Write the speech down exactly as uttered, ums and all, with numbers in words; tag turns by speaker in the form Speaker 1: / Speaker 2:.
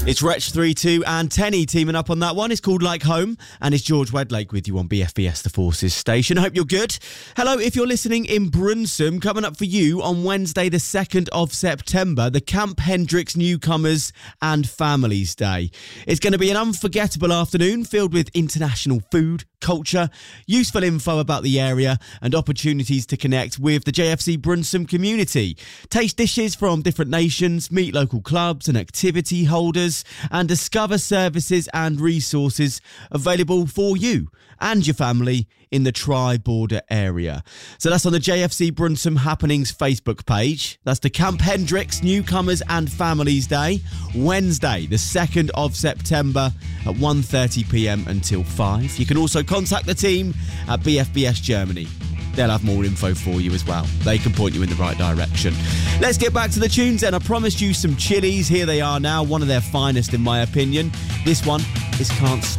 Speaker 1: It's Wretch three two and Tenny teaming up on that one. It's called Like Home, and it's George Wedlake with you on B F B S The Forces station. I hope you're good. Hello, if you're listening in Brunsum, coming up for you on Wednesday the second of September, the Camp Hendricks Newcomers and Families Day. It's going to be an unforgettable afternoon filled with international food, culture, useful info about the area and opportunities to connect with the J F C Brunsum community. Taste dishes from different nations, meet local clubs and activity holders, and discover services and resources available for you and your family in the Tri-Border area. So that's on the J F C Brunsum Happenings Facebook page. That's the Camp Hendricks Newcomers and Families Day, Wednesday the second of September at one thirty p m until five. You can also contact the team at B F B S Germany. They'll have more info for you as well. They can point you in the right direction. Let's get back to the tunes then. I promised you some chilies. Here they are now, one of their finest in my opinion. This one is Can't Stop.